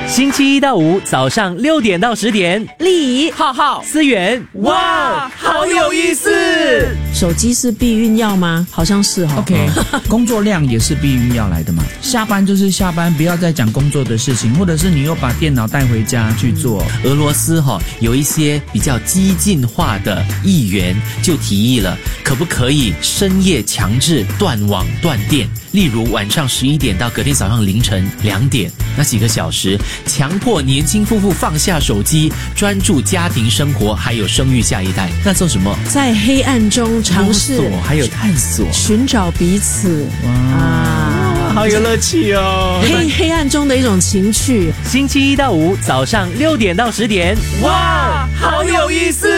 星期一到五早上6点到10点， 丽怡、 浩浩、 思源，哇，好有意思！ 手机是避孕药吗？好像是哈。 OK， 工作量也是避孕药来的嘛。下班就是下班，不要再讲工作的事情，或者是你又把电脑带回家去做。 俄罗斯有一些比较激进化的议员就提议了，可不可以深夜强制断网断电？例如晚上11点到隔天早上凌晨2点，那几个小时，强迫年轻夫妇放下手机，专注家庭生活，还有生育下一代。那做什么？ 在黑暗中尝试还有探索， 寻找彼此。哇， 好有乐趣哦！ 黑暗中的一种情趣。 星期一到五早上6点到10点，哇，好有意思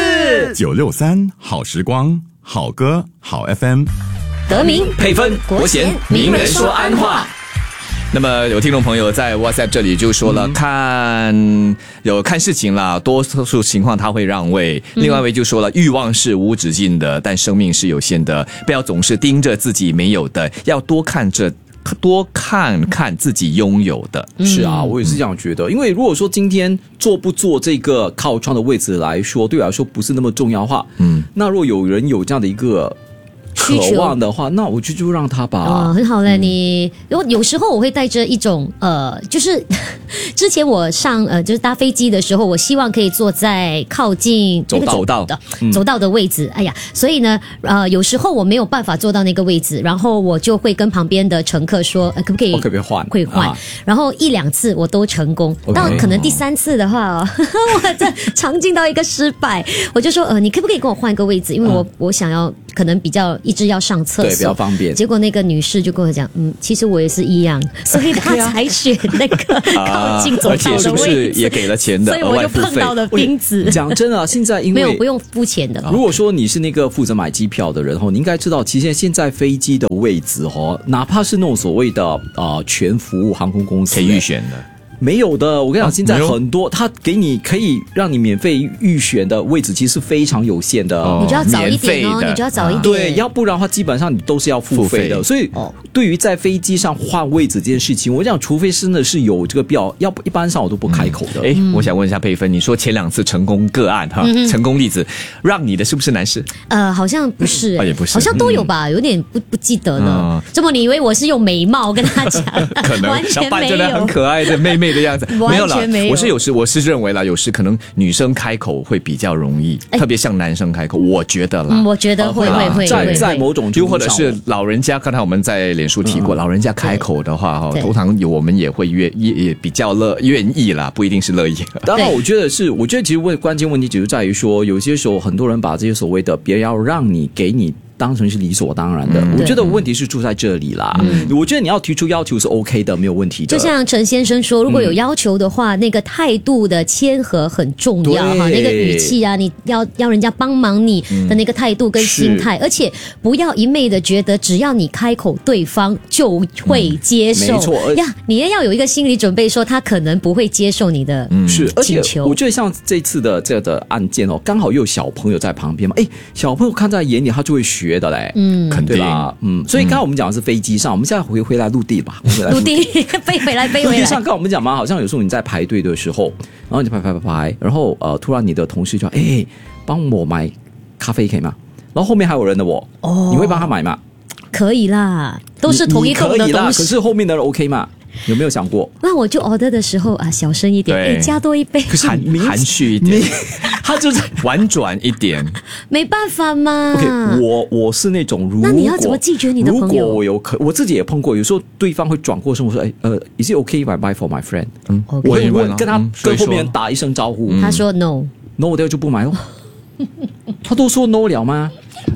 ！963好时光，好歌好 FM。 德明配分国贤名人说安话。那么有听众朋友在 WhatsApp 这里就说了，看事情啦，多数情况他会让位。另外一位就说了，欲望是无止境的，但生命是有限的，不要总是盯着自己没有的，要多看看自己拥有的。 是啊，我也是这样觉得。因为如果说今天坐不坐这个靠窗的位置来说，对我来说不是那么重要的话，那如果有人有这样的一个渴望的话，那我就让他吧。 很好嘞。你有时候我会带着一种就是之前我上就是搭飞机的时候，我希望可以坐在靠近走道的位置。哎呀，所以呢有时候我没有办法坐到那个位置，然后我就会跟旁边的乘客说，可不可以换？可以换。然后1-2次我都成功，到可能第3次的话我这尝尽到一个失败，我就说你可不可以跟我换一个位置？因为我想要可能比较一直要上厕所， 对，比较方便。 结果那个女士就跟我讲，其实我也是一样，所以她才选那个靠近走道的位置。 而且是不是也给了钱的额外付费？ 所以我就碰到了钉子。 讲真的，现在因为没有不用付钱的。 如果说你是那个负责买机票的人你应该知道，其实现在飞机的位置哪怕是那种所谓的全服务航空公司可以预选的。 没有的，我跟你讲，现在很多他给你可以让你免费预选的位置，其实是非常有限的。 你就要早一点你就要早一点。 对，要不然的话，基本上你都是要付费的。所以，对于在飞机上换位置这件事情，我讲，除非真的是有这个必要，要不一般上我都不开口的。 我想问一下佩芬，你说前2次成功个案成功例子，让你的是不是男士？ 好像不是， 也不是， 好像都有吧，有点不记得了。这么你以为我是用美貌跟他讲？ 可能完全没有， 扮得很可爱的妹妹的样子， 没有啦。 我是认为啦，有时可能女生开口会比较容易，特别像男生开口，我觉得啦。 我觉得会在某种又或者是老人家，刚才我们在脸书提过，老人家开口的话通常我们也会也比较愿意啦，不一定是乐意。 当然，我觉得其实关键问题只是在于说，有些时候很多人把这些所谓的别人要让你给你当成是理所当然的。我觉得问题是出在这里啦。我觉得你要提出要求是 OK 的，没有问题的。 就像陈先生说，如果有要求的话，那个态度的谦和很重要哈，那个语气啊，你要人家帮忙你的那个态度跟心态，而且不要一昧的觉得只要你开口，对方就会接受。 没错呀，你也要有一个心理准备，说他可能不会接受你的请求。 我觉得像这次的这个案件刚好又有小朋友在旁边嘛，小朋友看在眼里，他就会学的嘞， 肯定吧，所以刚才我们讲的是飞机上，我们现在回来陆地吧， 陆地飞回来。 陆地上刚才我们讲嘛，好像有时候你在排队的时候，然后你排，然后突然你的同事就帮我买咖啡可以吗？然后后面还有人的你会帮他买吗？ 可以啦，都是同一栋的东西。 可是后面的人 OK 吗？有没有想过？ 那我就 order 的时候小声一点，加多一杯， 可是含蓄一点，他就是婉转一点， 没办法嘛。 OK， 我是那种那你要怎么拒绝你的朋友？ 如果我自己也碰过，有时候对方会转过身，我说is it okay if I buy for my friend？ 我会跟他跟后面人打一声招呼， 他说 no， 我就不买咯。他都说 no 了吗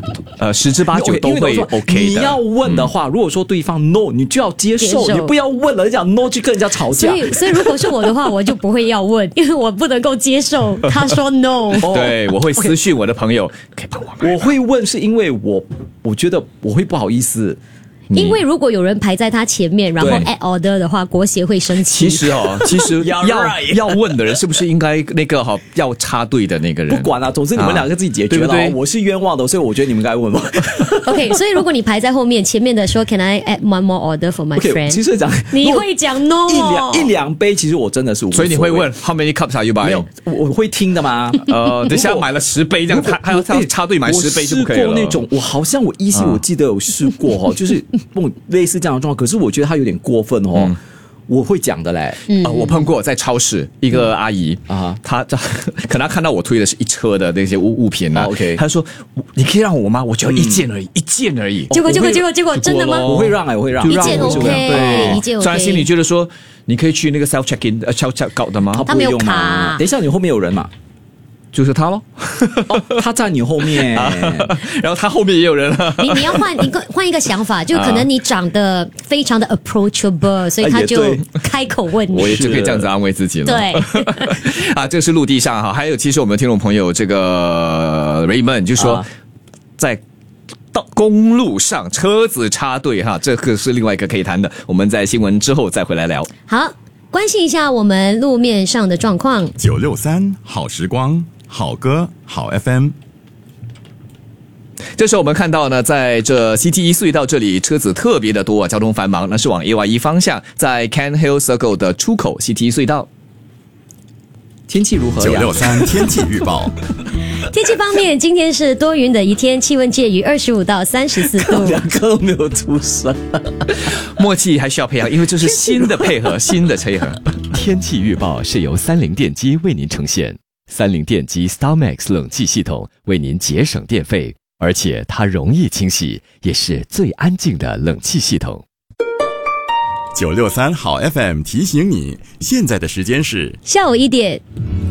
？10之8九都会 OK 的。 你要问的话，如果说对方 no， 你就要接受，你不要问了，讲 no 去跟人家吵架。 所以如果是我的话，我就不会要问，因为我不能够接受他说 no。 对，我会私讯我的朋友，可以帮我买。 我会问是因为我觉得我会不好意思。 因为如果有人排在他前面，然后 add order 的话，国协会生气。 其实要问的人是不是应该那个要插队的那个人？ 不管了，总之你们两个自己解决了。对不对？我是冤枉的，所以我觉得你们该问我。 OK， 所以如果你排在后面，前面的说 Can I add one more order for my friend？ 其实讲你会讲 no， 一两杯，其实我真的是无所谓。 所以你会问 How many cups are you buying？ 没有，我会听的吗？ 等下买了10杯这样，他要插队买10杯就不可以了。 我试过那种，我记得有试过就是类似这样的状况，可是我觉得他有点过分我会讲的嘞。 我碰过在超市一个阿姨她可能看到我推的是一车的那些物品啊 ，OK， 她说你可以让我吗？我就一件而已，一件而已。 结果真的吗？ 我会让我会让一件 OK， 对， 一件 OK。 虽然心里觉得说你可以去那个 self check in self check out 的吗？ 他没有卡。 等一下，你后面有人嘛？ 就是他咯。 他在你后面， 然后他后面也有人了。 你要换一个想法，就可能你长得非常的 approachable， 所以他就开口问你。 我也就可以这样子安慰自己了。 对， 这是陆地上哈，还有其实我们听众朋友这个 Raymond 就说在公路上车子插队哈，这个是另外一个可以谈的。我们在新闻之后再回来聊。 好，关心一下我们路面上的状况。 963好时光。好歌好 FM， 这时候我们看到呢，在这 CT1 隧道这里车子特别的多，交通繁忙，那是往 AY1 方向，在 Can Hill Circle 的出口 CT1 隧道。 天气如何 ？963天气预报。 天气方面，今天是多云的一天，气温介于25到34度。 两个都没有出声， 默契还需要培养，因为这是新的配合，新的配合。 天气预报是由30电机为您呈现。30电机 StarMax 冷气系统为您节省电费，而且它容易清洗，也是最安静的冷气系统。 963好 FM 提醒你，现在的时间是下午1点。